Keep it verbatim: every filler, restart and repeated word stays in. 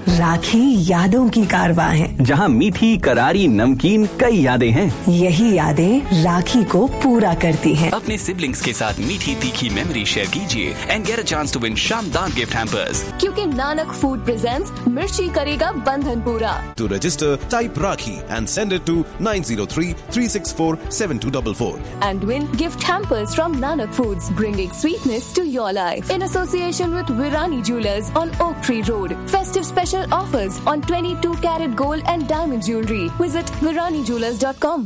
राखी यादों की कारवां है, जहाँ मीठी करारी नमकीन कई यादें हैं। यही यादें राखी को पूरा करती हैं। अपने सिबलिंग्स के साथ मीठी तीखी मेमोरी शेयर कीजिए and get a chance to win शानदार गिफ्ट हैम्पर्स। क्योंकि नानक फूड प्रेजेंट्स मिर्ची करेगा बंधन पूरा। To register, type Rakhi and send it to nine zero three, three six four, seven two four four. And win gift hampers from Nanak Foods, bringing sweetness to your life. In association with Virani Jewelers on Oak Tree Road. Festive special offers on twenty-two carat gold and diamond jewelry. Visit virani jewelers dot com.